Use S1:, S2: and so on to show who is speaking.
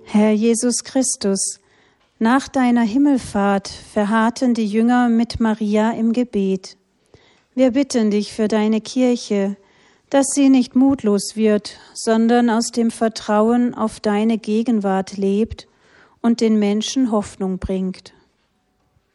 S1: Herr Jesus Christus, nach deiner Himmelfahrt verharrten die Jünger mit Maria im Gebet. Wir bitten dich für deine Kirche, dass sie nicht mutlos wird, sondern aus dem Vertrauen auf deine Gegenwart lebt und den Menschen Hoffnung bringt.